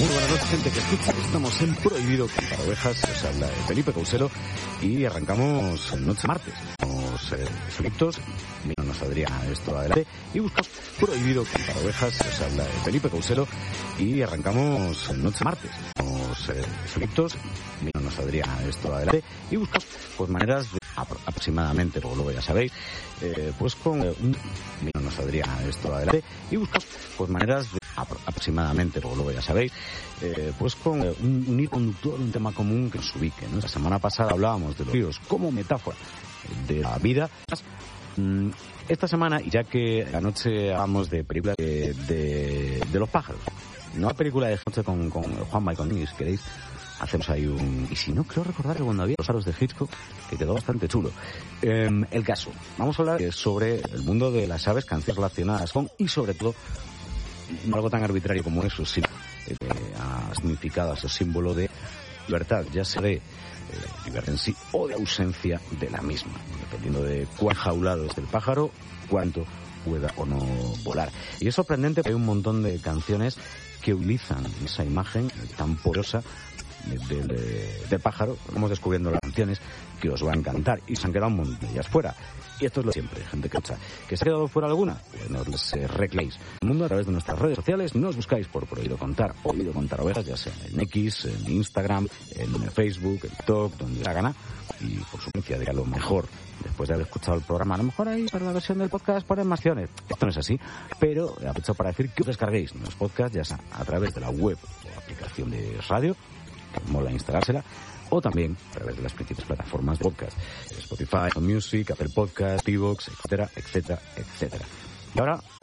Muy buenas noches, gente que escucha. Estamos en Prohibido Contar Ovejas. Os habla Felipe Causelo y arrancamos noche martes. Somos solitos, no nos saldría esto adelante y buscamos Prohibido Contar Ovejas. Os habla Felipe Causelo y arrancamos noche martes. Somos solitos, no nos saldría esto adelante y buscamos pues maneras de aproximadamente, luego ya sabéis, pues con no nos saldría esto adelante y buscamos pues maneras de aproximadamente, luego ya sabéis, pues con un hilo conductor, un tema común que nos ubique, ¿no? La semana pasada hablábamos de los ríos como metáfora de la vida. Esta semana, ya que anoche hablamos de películas de los pájaros, no la película de noche con Juanma y con Niños, si queréis, hacemos ahí un... Y si no, creo recordar que cuando había los aros de Hitchcock, que quedó bastante chulo. El caso, vamos a hablar sobre el mundo de las aves, canciones relacionadas con, y sobre todo, algo tan arbitrario como eso, sí, ha significado ese símbolo de libertad, ya sea de libertad en sí o de ausencia de la misma, dependiendo de cuán jaulado es el pájaro, cuánto pueda o no volar. Y es sorprendente que hay un montón de canciones que utilizan esa imagen tan poderosa del pájaro. Vamos descubriendo las canciones que os va a encantar y se han quedado un montón de ellas fuera. Y esto es lo siempre, gente que escucha. ¿Que se ha quedado fuera alguna? Pues no les reclaméis. El mundo a través de nuestras redes sociales, nos buscáis por Prohibido Contar o Prohibido Contar Ovejas, ya sea en X, en Instagram, en Facebook, en TikTok, donde la gana. Y por supuesto, de que a lo mejor, después de haber escuchado el programa, a lo mejor ahí para la versión del podcast ponen más acciones. Esto no es así, pero aprovecho para decir que os descarguéis los podcasts, ya sea a través de la web o aplicación de radio, que mola instalársela, o también a través de las principales plataformas de podcast, Spotify, Music, Apple Podcast, Evox, etcétera, etcétera, etcétera. Y ahora